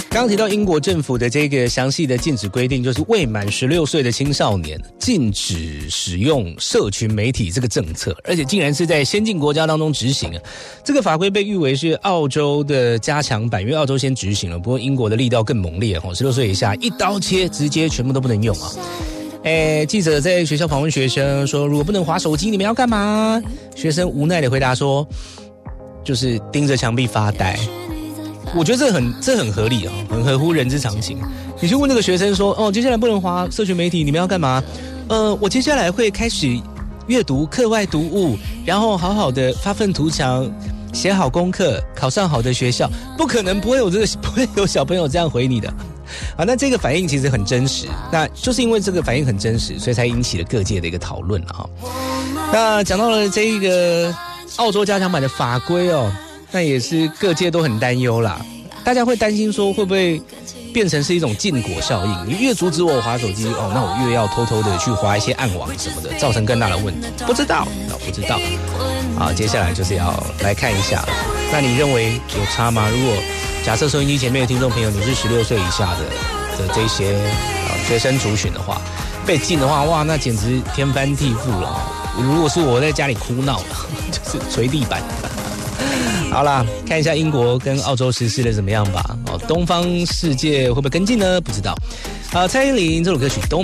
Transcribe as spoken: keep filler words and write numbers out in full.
刚刚提到英国政府的这个详细的禁止规定，就是未满十六岁的青少年禁止使用社群媒体这个政策，而且竟然是在先进国家当中执行。这个法规被誉为是澳洲的加强版，因为澳洲先执行了，不过英国的力道更猛烈，十六岁以下一刀切，直接全部都不能用啊。诶，记者在学校访问学生说，如果不能滑手机，你们要干嘛？学生无奈的回答说，就是盯着墙壁发呆。我觉得这很这很合理啊，很合乎人之常情。你去问那个学生说，哦，接下来不能滑社群媒体，你们要干嘛？呃，我接下来会开始阅读课外读物，然后好好的发愤图强，写好功课，考上好的学校。不可能不会有这个不会有小朋友这样回你的。啊，那这个反应其实很真实，那就是因为这个反应很真实，所以才引起了各界的一个讨论啊。那讲到了这个澳洲加强版的法规哦，那也是各界都很担忧啦。大家会担心说，会不会变成是一种禁果效应？你越阻止我滑手机哦，那我越要偷偷的去滑一些暗网什么的，造成更大的问题。不知道，不知道。好，接下来就是要来看一下，那你认为有差吗？如果假设收音机前面的听众朋友，你是十六岁以下的的这些呃学生族群的话，被禁的话，哇，那简直天翻地覆了。如果是我在家里哭闹，就是捶地板。好啦，看一下英国跟澳洲实施的怎么样吧。哦，东方世界会不会跟进呢？不知道。啊，蔡依林这首歌曲都。